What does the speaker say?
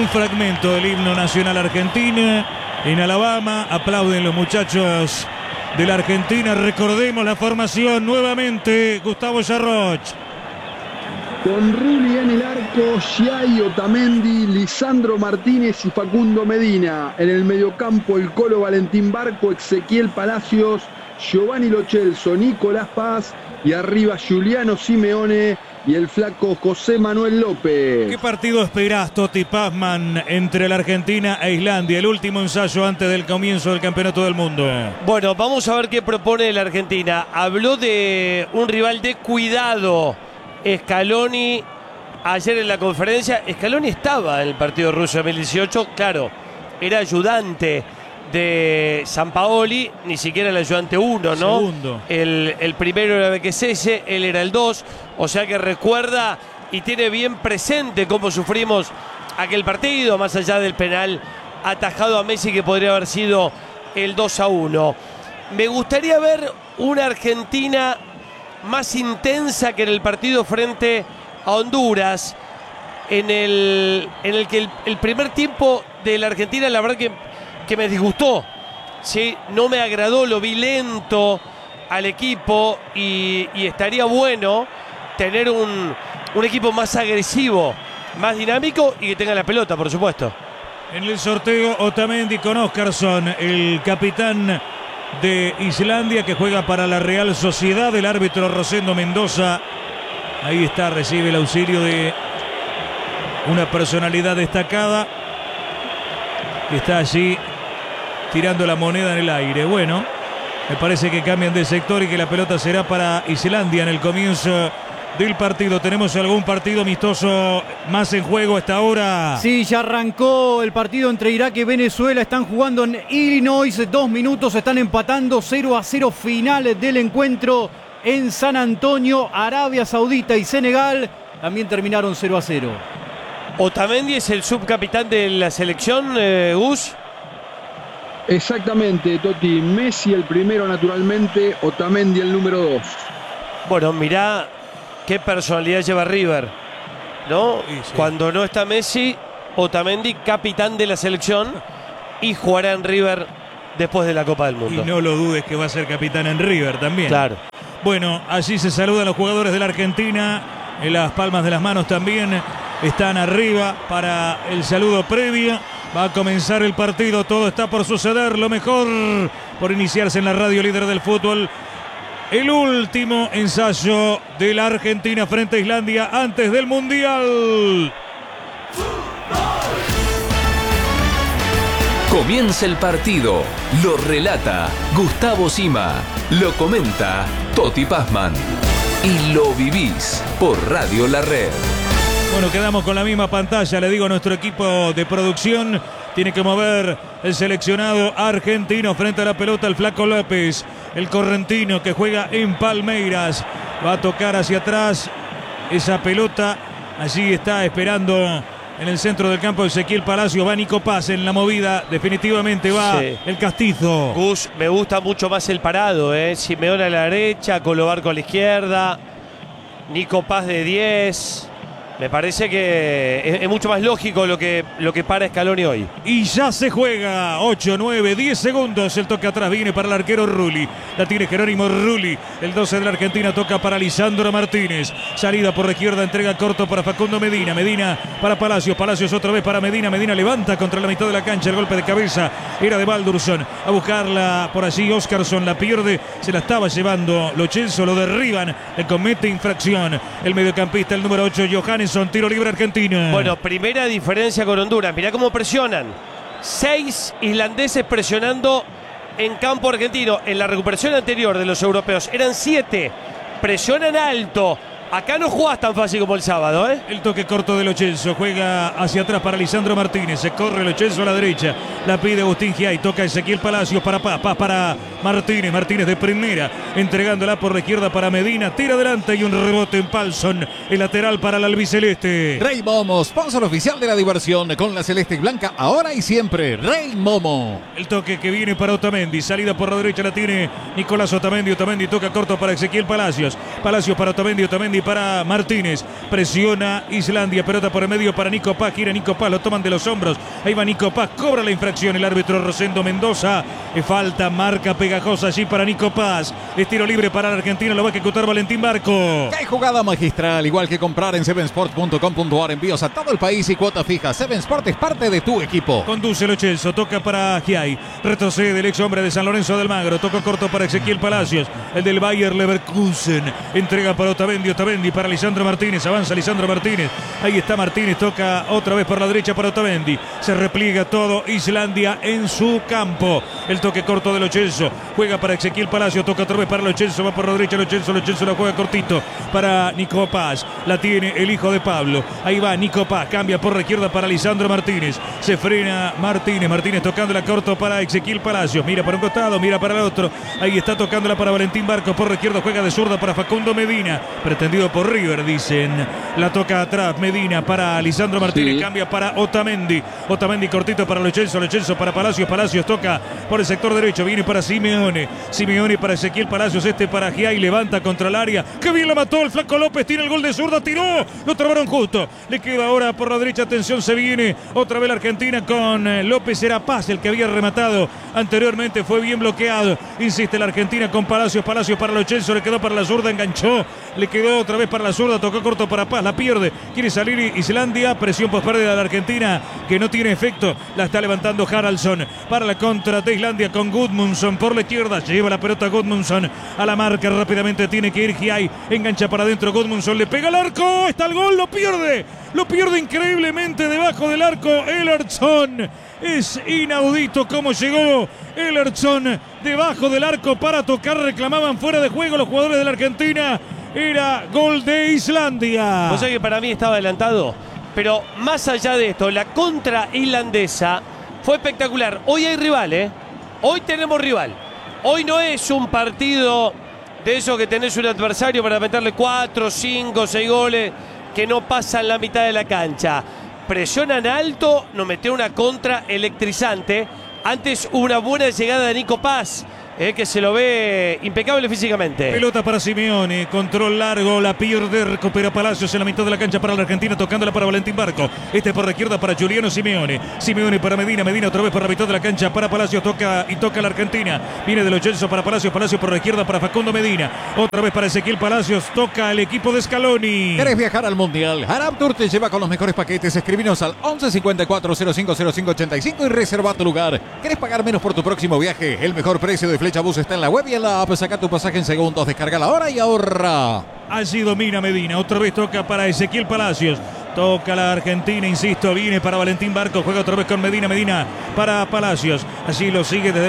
fragmento del himno nacional argentino. En Alabama aplauden los muchachos de la Argentina. Recordemos la formación nuevamente. Gustavo Yarroch. Con Rulli en el arco, Giai, Otamendi, Lisandro Martínez y Facundo Medina. En el mediocampo, el Colo Valentín Barco, Ezequiel Palacios, Giovanni Lo Celso, Nicolás Paz y arriba Giuliano Simeone y el flaco José Manuel López. ¿Qué partido esperás, Toti Pazman, entre la Argentina e Islandia? El último ensayo antes del comienzo del Campeonato del Mundo. Bueno, vamos a ver qué propone la Argentina. Habló de un rival de cuidado, Scaloni, ayer en la conferencia. Scaloni estaba en el partido ruso 2018, claro, era ayudante de Sampaoli, ni siquiera el ayudante 1, ¿no? Segundo. El primero era Becquesese, él era el 2, o sea que recuerda y tiene bien presente cómo sufrimos aquel partido, más allá del penal atajado a Messi que podría haber sido el 2-1. Me gustaría ver una Argentina más intensa que en el partido frente a Honduras, en el que el primer tiempo de la Argentina, la verdad que me disgustó, ¿sí? No me agradó, lo vi lento al equipo y estaría bueno tener un equipo más agresivo, más dinámico y que tenga la pelota, por supuesto. En el sorteo, Otamendi con Óskarsson, el capitán de Islandia que juega para la Real Sociedad, el árbitro Rosendo Mendoza. Ahí está, recibe el auxilio de una personalidad destacada que está allí tirando la moneda en el aire. Bueno, me parece que cambian de sector y que la pelota será para Islandia en el comienzo del partido. ¿Tenemos algún partido amistoso más en juego hasta ahora? Sí, ya arrancó el partido entre Irak y Venezuela. Están jugando en Illinois. 2 minutos, están empatando 0-0 final del encuentro en San Antonio. Arabia Saudita y Senegal también terminaron 0-0. Otamendi es el subcapitán de la selección, Gus. Exactamente, Toti. Messi el primero naturalmente, Otamendi el número 2. Bueno, mirá qué personalidad lleva River, ¿no? Sí, sí. Cuando no está Messi, Otamendi, capitán de la selección, y jugará en River después de la Copa del Mundo. Y no lo dudes que va a ser capitán en River también. Claro. Bueno, allí se saludan los jugadores de la Argentina. En las palmas de las manos también están arriba para el saludo previo. Va a comenzar el partido, todo está por suceder, lo mejor por iniciarse en la radio líder del fútbol. El último ensayo de la Argentina frente a Islandia antes del Mundial. Comienza el partido, lo relata Gustavo Sima, lo comenta Toti Pazman y lo vivís por Radio La Red. Bueno, quedamos con la misma pantalla, le digo a nuestro equipo de producción, tiene que mover el seleccionado argentino frente a la pelota el Flaco López, el correntino que juega en Palmeiras, va a tocar hacia atrás esa pelota, allí está esperando en el centro del campo Ezequiel Palacios, va Nico Paz en la movida, definitivamente va Sí. el castizo. Gus, me gusta mucho más el parado, Simeone a la derecha, Colobarco a la izquierda, Nico Paz de 10. Me parece que es mucho más lógico lo que para Scaloni hoy. Y ya se juega 8, 9, 10 segundos. El toque atrás viene para el arquero Rulli. La tiene Jerónimo Rulli. El 12 de la Argentina toca para Lisandro Martínez. Salida por la izquierda, entrega corto para Facundo Medina. Medina para Palacios. Palacios otra vez para Medina. Medina levanta contra la mitad de la cancha. El golpe de cabeza era de Baldursson. A buscarla por allí Óskarsson. La pierde. Se la estaba llevando Lo Celso. Lo derriban. Le comete infracción. El mediocampista, el número 8, Johannes. Tiro libre argentino. Bueno, primera diferencia con Honduras. Mirá cómo presionan. 6 islandeses presionando en campo argentino. En la recuperación anterior de los europeos eran 7. Presionan alto. Acá no jugás tan fácil como el sábado, El toque corto de Lo Celso. Juega hacia atrás para Lisandro Martínez. Se corre Lo Celso a la derecha. La pide Agustín Giai. Toca Ezequiel Palacios para Paz. Paz para Martínez. Martínez de primera. Entregándola por la izquierda para Medina. Tira adelante y un rebote en Palsson. El lateral para el albiceleste. Rey Momo, sponsor oficial de la diversión con la celeste y blanca ahora y siempre. Rey Momo. El toque que viene para Otamendi. Salida por la derecha la tiene Nicolás Otamendi. Otamendi toca corto para Ezequiel Palacios. Palacios para Otamendi. Otamendi Otamendi para Martínez. Presiona Islandia. Pelota por el medio para Nico Paz. Gira Nico Paz. Lo toman de los hombros. Ahí va Nico Paz. Cobra la infracción el árbitro Rosendo Mendoza. Falta, marca pegajosa allí para Nico Paz. Es tiro libre para la Argentina. Lo va a ejecutar Valentín Barco. ¡Qué jugada magistral! Igual que comprar en sevensport.com.ar. Envíos a todo el país y cuota fija. Seven Sport es parte de tu equipo. Conduce Lo Celso. Toca para Giai. Retrocede el ex hombre de San Lorenzo del Magro. Toca corto para Ezequiel Palacios. El del Bayer Leverkusen. Entrega para Otamendi. Otamendi para Lisandro Martínez. Avanza Lisandro Martínez. Ahí está Martínez. Toca otra vez por la derecha para Otamendi. Se repliega todo Islandia en su campo. El toque corto de Lo Celso. Juega para Ezequiel Palacios. Toca otra vez para Lo Celso. Va por la derecha Lo Celso. Lo Celso la juega cortito para Nico Paz. La tiene el hijo de Pablo. Ahí va Nico Paz. Cambia por la izquierda para Lisandro Martínez. Se frena Martínez. Martínez tocándola corto para Ezequiel Palacios. Mira para un costado. Mira para el otro. Ahí está tocándola para Valentín Barco. Por la izquierda juega de zurda para Facundo Medina. Pretendido por River, dicen. La toca atrás Medina para Lisandro Martínez. Sí. Cambia para Otamendi. Otamendi cortito para Lo Celso. Lo Celso para Palacios. Palacios toca por el sector derecho. Viene para Simeone. Simeone para Ezequiel Palacios. Este para Giai. Levanta contra el área. ¡Qué bien la mató el Flaco López! Tiene el gol de zurda. Tiró. Lo trabaron justo. Le queda ahora por la derecha. Atención, se viene otra vez la Argentina con López. Era Paz el que había rematado anteriormente. Fue bien bloqueado. Insiste la Argentina con Palacios. Palacios para Lo Celso. Le quedó para la zurda. Enganchó. Le quedó otra vez para la zurda. Tocó corto para Paz. La pierde. Quiere salir Islandia. Presión por pérdida de la Argentina que no tiene efecto. La está levantando Haraldsson para la contra de Islandia con Gudmundsson por la izquierda. Lleva la pelota Gudmundsson a la marca. Rápidamente tiene que ir Giai. Engancha para adentro Gudmundsson. Le pega al arco. Está el gol. Lo pierde. Lo pierde increíblemente debajo del arco Ellertsson. Es inaudito cómo llegó Ellertsson debajo del arco para tocar. Reclamaban fuera de juego los jugadores de la Argentina. Era gol de Islandia. O sea que para mí estaba adelantado. Pero más allá de esto, la contra islandesa fue espectacular. Hoy hay rival, ¿eh? Hoy tenemos rival. Hoy no es un partido de eso que tenés un adversario para meterle 4, 5, 6 goles que no pasan la mitad de la cancha. Presionan alto, nos metió una contra electrizante. Antes una buena llegada de Nico Paz, que se lo ve impecable físicamente. Pelota para Simeone, control largo, la pierde, recupera Palacios en la mitad de la cancha para la Argentina, tocándola para Valentín Barco. Este por la izquierda para Juliano Simeone. Simeone para Medina, Medina otra vez por la mitad de la cancha para Palacios, toca la Argentina. Viene de Lo Celso para Palacios, Palacios por la izquierda para Facundo Medina. Otra vez para Ezequiel Palacios, toca el equipo de Scaloni. ¿Querés viajar al Mundial? Harab Tour te lleva con los mejores paquetes. Escribinos al 11 54 05 05 85 y reserva tu lugar. ¿Querés pagar menos por tu próximo viaje? El mejor precio de Flecha Bus está en la web y en la app. Saca tu pasaje en segundos, descarga la hora y ahorra. Allí domina Medina, otra vez toca para Ezequiel Palacios. Toca la Argentina, insisto, viene para Valentín Barco, juega otra vez con Medina, Medina para Palacios. Allí lo sigue desde